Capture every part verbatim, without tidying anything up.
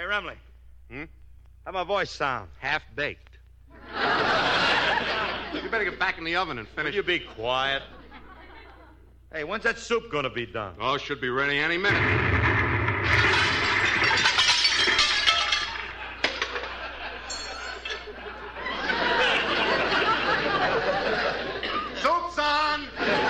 Remley. Hmm? How'd my voice sound? Half-baked. You better get back in the oven and Will finish. you be quiet? Hey, when's that soup gonna be done? Oh, should be ready any minute. Soup's on!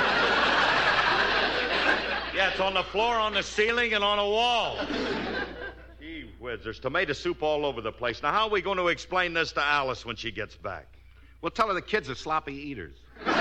Yeah, it's on the floor, on the ceiling, and on a wall. Gee whiz, there's tomato soup all over the place. Now, how are we going to explain this to Alice when she gets back? We'll tell her the kids are sloppy eaters.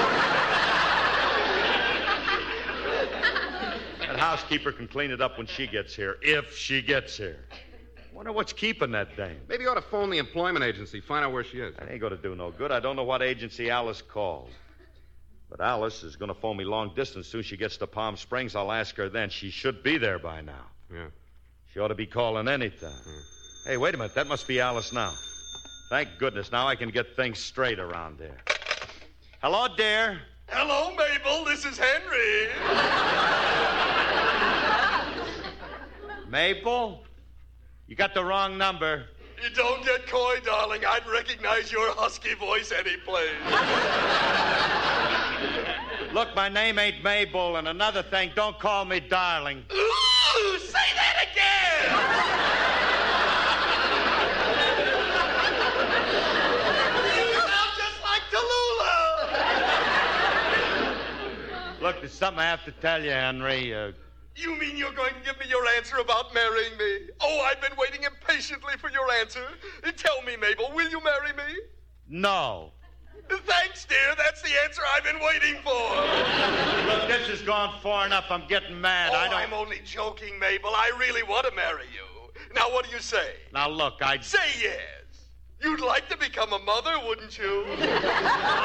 That housekeeper can clean it up when she gets here, if she gets here. Wonder what's keeping that dame. Maybe you ought to phone the employment agency, find out where she is. That ain't going to do no good. I don't know what agency Alice called. But Alice is going to phone me long distance. Soon as she gets to Palm Springs, I'll ask her then. She should be there by now. Yeah. She ought to be calling anytime. Hmm. Hey, wait a minute. That must be Alice now. Thank goodness. Now I can get things straight around there. Hello, dear. Hello, Mabel. This is Henry. Mabel? You got the wrong number. You don't get coy, darling. I'd recognize your husky voice any place. Look, my name ain't Mabel, and another thing, don't call me darling. Ooh, say that again! You sound just like Tallulah! Look, there's something I have to tell you, Henry. Uh, You mean you're going to give me your answer about marrying me? Oh, I've been waiting impatiently for your answer. Tell me, Mabel, will you marry me? no. Thanks, dear. That's the answer I've been waiting for. Look, this has gone far enough. I'm getting mad. Oh, I don't... I'm only joking, Mabel. I really want to marry you. Now, what do you say? Now, look, I... Say yes. You'd like to become a mother, wouldn't you?